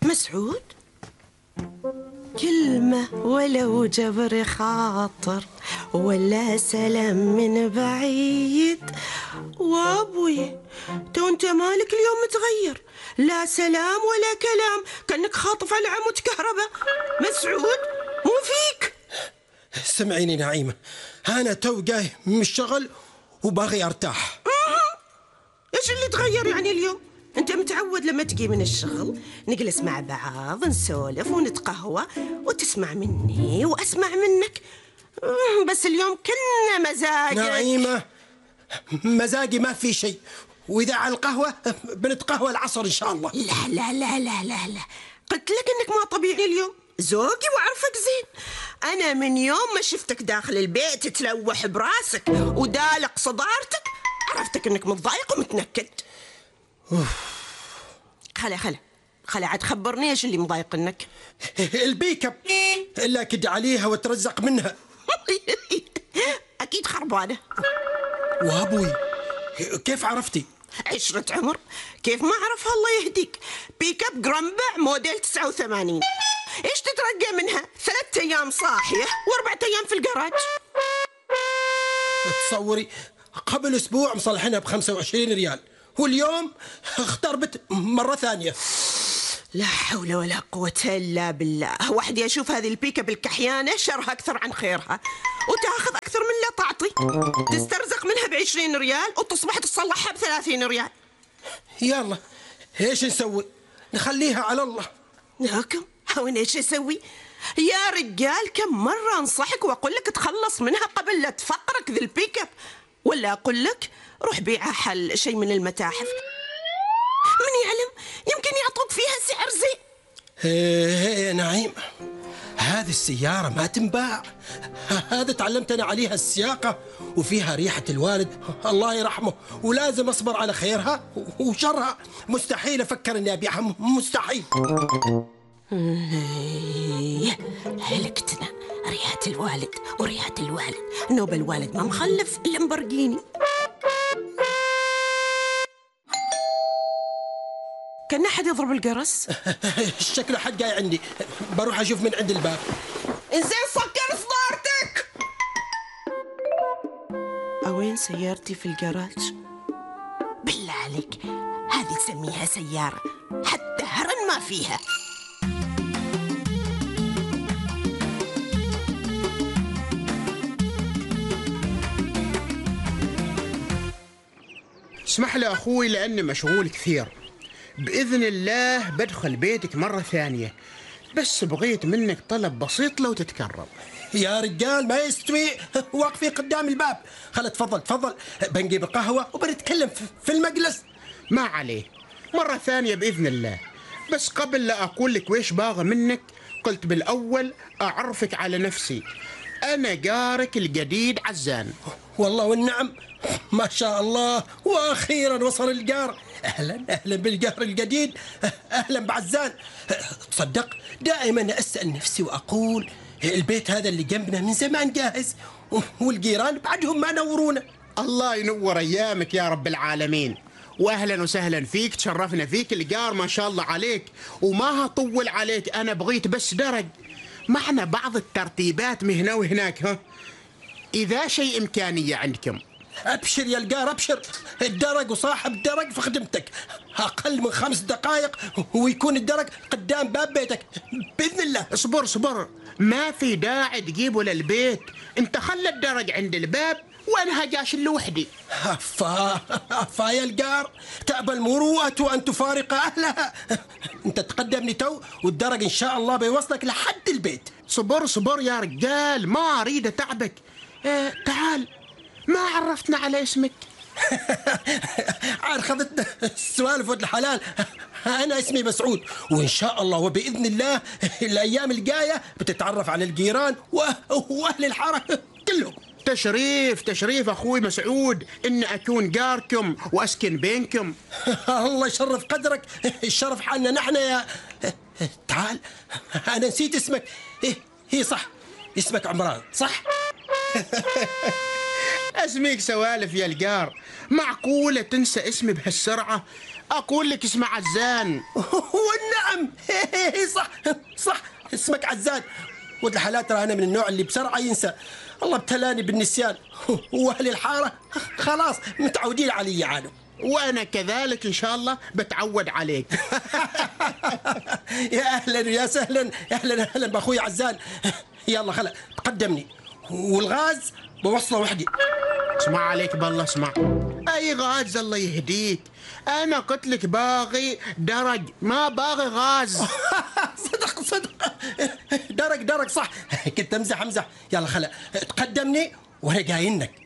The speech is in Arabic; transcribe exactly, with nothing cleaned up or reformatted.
مسعود كلمة ولو جبر خاطر ولا سلام من بعيد. وابوي تو انت مالك اليوم متغير، لا سلام ولا كلام، كأنك خاطف على عمود كهرباء. مسعود مو فيك. سمعيني نعيمة، أنا تو جاي من الشغل وباغي أرتاح. إيش اللي تغير يعني اليوم؟ أنت متعود لما تجي من الشغل نجلس مع بعض نسولف ونتقهوى وتسمع مني وأسمع منك، بس اليوم كلنا مزاج. نعيمة مزاجي ما في شيء، وإذا على القهوة بنتقهوى العصر إن شاء الله. لا لا لا لا لا لا، قلت لك إنك ما طبيعي اليوم، زوجي وعرفك زين. أنا من يوم ما شفتك داخل البيت تلوح براسك ودالق صدارتك عرفتك إنك متضايق ومتنكد. خلا خلا خلا عاد خبرني ايش اللي مضايقنك. البيك اب الا كد عليها وترزق منها. اكيد خربانه. وابوي كيف عرفتي؟ عشرة عمر، كيف ما اعرفها الله يهديك. بيك اب جرامبع موديل تسعة وثمانين. ايش تترقى منها؟ ثلاثة ايام صاحيه واربعة ايام في الجراج. تصوري قبل اسبوع مصلحينها بخمسة وعشرين ريال واليوم اختربت مرة ثانية. لا حول ولا قوة إلا بالله. وحدي أشوف هذه البيكة بالكحيانة شرها أكثر عن خيرها، وتأخذ أكثر من لا تعطي، تسترزق منها بعشرين ريال وتصبح تصلحها بثلاثين ريال. يلا إيش نسوي؟ نخليها على الله. لكن وين إيش أسوي؟ يا رجال كم مرة أنصحك وأقول لك تخلص منها قبل لا تفقرك ذي البيكة، ولا أقول لك روح بيعها حل شيء من المتاحف، من يعلم يمكن يعطوك فيها سعر زين. هي نعيم، هذه السيارة ما تنباع، هذا تعلمت أنا عليها السياقة وفيها ريحة الوالد الله يرحمه، ولازم أصبر على خيرها وشرها. مستحيل أفكر أني أبيعها، مستحيل. هلكتنا، ريحة الوالد وريحة الوالد، نوب الوالد ما مخلف لامبورجيني. كان أحد يضرب الجرس. شكله حد جاي عندي، بروح أشوف من عند الباب. إنزين سكر صدارتك. أوين سيارتي في الجراج؟ بالله عليك هذه تسميها سيارة؟ حتى هرن ما فيها. اسمح لي أخوي لأني مشغول كثير، بإذن الله بدخل بيتك مرة ثانية، بس بغيت منك طلب بسيط لو تتكرم. يا رجال ما يستوي واقفي قدام الباب، خل تفضل تفضل بنجيب قهوة وبنتكلم في المجلس. ما عليه، مرة ثانية بإذن الله، بس قبل لا أقول لك ويش باغى منك قلت بالأول أعرفك على نفسي. أنا جارك الجديد عزان. والله والنعم، ما شاء الله، وأخيرا وصل الجار. أهلا أهلا بالجار الجديد، أهلا بعزان. تصدق دائما أسأل نفسي وأقول البيت هذا اللي جنبنا من زمان جاهز، والجيران بعدهم ما نورونا. الله ينور أيامك يا رب العالمين، وأهلا وسهلا فيك، تشرفنا فيك. الجار ما شاء الله عليك، وما هطول عليك، أنا بغيت بس درج معنا بعض الترتيبات من هنا وهناك، ها إذا شيء إمكانية عندكم. أبشر يا الجار أبشر، الدرج وصاحب الدرج في خدمتك، أقل من خمس دقائق ويكون الدرج قدام باب بيتك بإذن الله. اصبر اصبر، ما في داعي تجيبه للبيت، انت خلى الدرج عند الباب وأنا هجاش لوحدي. أفا أفا يا الجار، تأبى المروءة وأن تفارق أهلها. أنت تقدمني تو والدرج إن شاء الله بيوصلك لحد البيت. صبر صبر يا رجال، ما أريد أتعبك. اه تعال، ما عرفتنا على اسمك. عاد خذتنا السوالف ولد الحلال. أنا اسمي مسعود، وإن شاء الله وبإذن الله الأيام الجاية بتتعرف على الجيران وأهل الحارة كلهم. تشريف تشريف أخوي مسعود إن أكون جاركم وأسكن بينكم. الله يشرف قدرك، الشرف حالنا نحن يا. تعال، أنا نسيت اسمك. إيه هي صح، اسمك عمران صح؟ اسميك سوالف يا الجار، معقولة تنسى اسمي بهالسرعة؟ أقول لك اسمه عزان. والنعم نعم صح صح، اسمك عزان. ولد الحلال ترى أنا من النوع اللي بسرعة ينسى. الله ابتلاني بالنسيان، وأهل الحارة خلاص متعودين علي عانوا. وأنا كذلك إن شاء الله بتعود عليك. يا أهلا ويا سهلا، أهلا أهلا بأخوي عزان. يلا خلا تقدمني، والغاز بوصله وحدي. اسمع عليك بالله، اسمع. أي غاز الله يهديك، أنا قلت لك باغي درج ما باغي غاز. صدق صدق، درج درج صح، كنت امزح امزح. يلا خلا تقدمني وانا قاينك.